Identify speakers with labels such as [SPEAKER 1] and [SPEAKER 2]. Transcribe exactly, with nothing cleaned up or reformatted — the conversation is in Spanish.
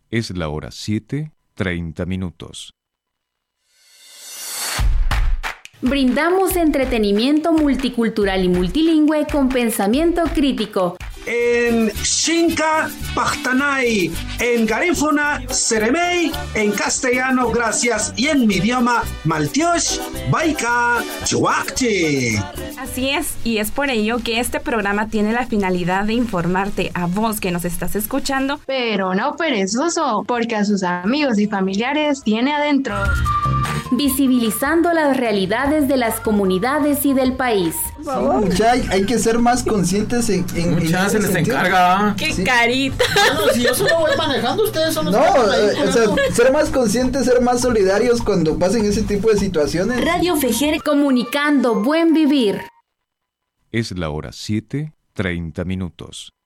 [SPEAKER 1] Es la hora siete, treinta minutos.
[SPEAKER 2] Brindamos entretenimiento multicultural y multilingüe con pensamiento crítico.
[SPEAKER 3] En Xinca, Pachtanay, en Garífuna, Seremey, en castellano, gracias, y en mi idioma, Maltiosh, Baika, Chuakchi.
[SPEAKER 4] Así es, y es por ello que este programa tiene la finalidad de informarte a vos que nos estás escuchando,
[SPEAKER 5] pero no perezoso, porque a sus amigos y familiares tiene adentro.
[SPEAKER 2] Visibilizando las realidades de las comunidades y del país.
[SPEAKER 6] Sí, mucha, hay, hay que ser más conscientes en, en,
[SPEAKER 7] mucha
[SPEAKER 6] en
[SPEAKER 7] se les
[SPEAKER 6] sentido.
[SPEAKER 7] encarga.
[SPEAKER 4] ¡Qué
[SPEAKER 6] sí.
[SPEAKER 4] carita!
[SPEAKER 8] Bueno, si yo solo voy manejando, ustedes son los
[SPEAKER 6] No,
[SPEAKER 8] que ahí,
[SPEAKER 6] eh, o sea, ser más conscientes, ser más solidarios cuando pasen ese tipo de situaciones.
[SPEAKER 2] Radio Fejere, comunicando buen vivir.
[SPEAKER 1] Es la hora siete, treinta minutos.